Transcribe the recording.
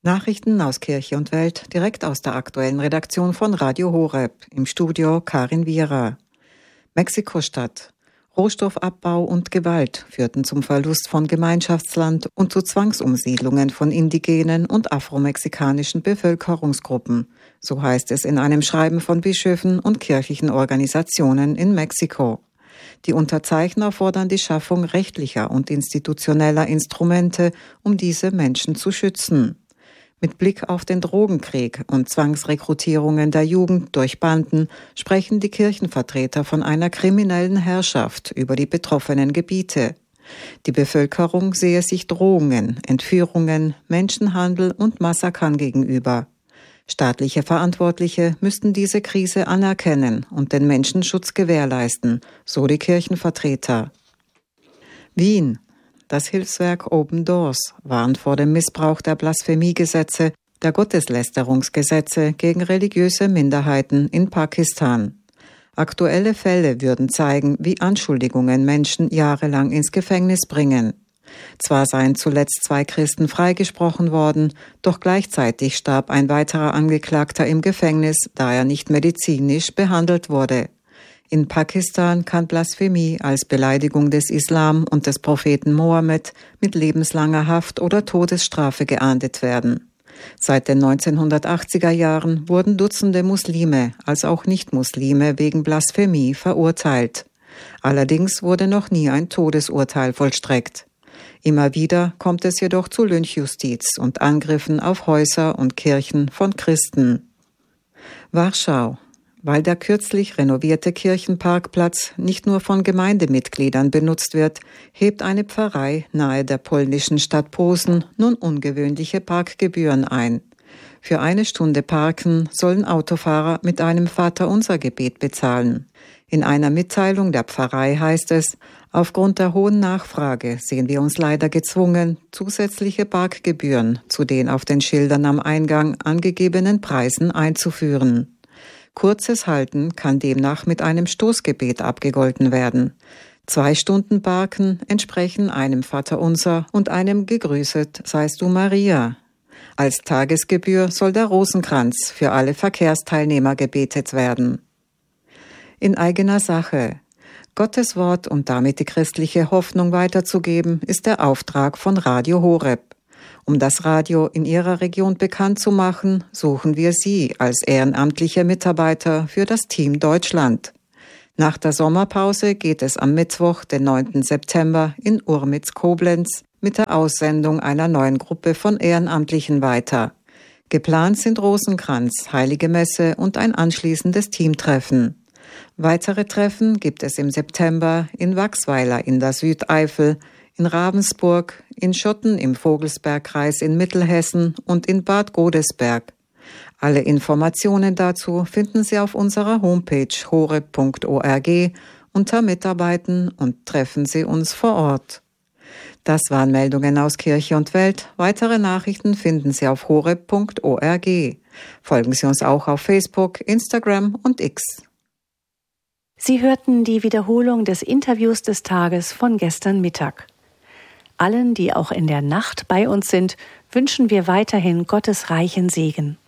Nachrichten aus Kirche und Welt direkt aus der aktuellen Redaktion von Radio Horeb. Im Studio Karin Wierer. Mexiko-Stadt. Rohstoffabbau und Gewalt führten zum Verlust von Gemeinschaftsland und zu Zwangsumsiedlungen von indigenen und afromexikanischen Bevölkerungsgruppen. So heißt es in einem Schreiben von Bischöfen und kirchlichen Organisationen in Mexiko. Die Unterzeichner fordern die Schaffung rechtlicher und institutioneller Instrumente, um diese Menschen zu schützen. Mit Blick auf den Drogenkrieg und Zwangsrekrutierungen der Jugend durch Banden sprechen die Kirchenvertreter von einer kriminellen Herrschaft über die betroffenen Gebiete. Die Bevölkerung sehe sich Drohungen, Entführungen, Menschenhandel und Massakern gegenüber. Staatliche Verantwortliche müssten diese Krise anerkennen und den Menschen Schutz gewährleisten, so die Kirchenvertreter. Wien. Das Hilfswerk Open Doors warnt vor dem Missbrauch der Blasphemiegesetze, der Gotteslästerungsgesetze gegen religiöse Minderheiten in Pakistan. Aktuelle Fälle würden zeigen, wie Anschuldigungen Menschen jahrelang ins Gefängnis bringen. Zwar seien zuletzt 2 Christen freigesprochen worden, doch gleichzeitig starb ein weiterer Angeklagter im Gefängnis, da er nicht medizinisch behandelt wurde. In Pakistan kann Blasphemie als Beleidigung des Islam und des Propheten Mohammed mit lebenslanger Haft oder Todesstrafe geahndet werden. Seit den 1980er Jahren wurden Dutzende Muslime als auch Nicht-Muslime wegen Blasphemie verurteilt. Allerdings wurde noch nie ein Todesurteil vollstreckt. Immer wieder kommt es jedoch zu Lynchjustiz und Angriffen auf Häuser und Kirchen von Christen. Warschau. Weil der kürzlich renovierte Kirchenparkplatz nicht nur von Gemeindemitgliedern benutzt wird, hebt eine Pfarrei nahe der polnischen Stadt Posen nun ungewöhnliche Parkgebühren ein. Für 1 Stunde Parken sollen Autofahrer mit einem Vaterunser-Gebet bezahlen. In einer Mitteilung der Pfarrei heißt es: Aufgrund der hohen Nachfrage sehen wir uns leider gezwungen, zusätzliche Parkgebühren zu den auf den Schildern am Eingang angegebenen Preisen einzuführen. Kurzes Halten kann demnach mit einem Stoßgebet abgegolten werden. 2 Stunden Parken entsprechen einem Vaterunser und einem Gegrüßet seist du Maria. Als Tagesgebühr soll der Rosenkranz für alle Verkehrsteilnehmer gebetet werden. In eigener Sache. Gottes Wort und damit die christliche Hoffnung weiterzugeben, ist der Auftrag von Radio Horeb. Um das Radio in Ihrer Region bekannt zu machen, suchen wir Sie als ehrenamtliche Mitarbeiter für das Team Deutschland. Nach der Sommerpause geht es am Mittwoch, den 9. September in Urmitz-Koblenz mit der Aussendung einer neuen Gruppe von Ehrenamtlichen weiter. Geplant sind Rosenkranz, Heilige Messe und ein anschließendes Teamtreffen. Weitere Treffen gibt es im September in Wachsweiler in der Südeifel, in Ravensburg, in Schotten im Vogelsbergkreis in Mittelhessen und in Bad Godesberg. Alle Informationen dazu finden Sie auf unserer Homepage horeb.org unter Mitarbeiten und treffen Sie uns vor Ort. Das waren Meldungen aus Kirche und Welt. Weitere Nachrichten finden Sie auf horeb.org. Folgen Sie uns auch auf Facebook, Instagram und X. Sie hörten die Wiederholung des Interviews des Tages von gestern Mittag. Allen, die auch in der Nacht bei uns sind, wünschen wir weiterhin Gottes reichen Segen.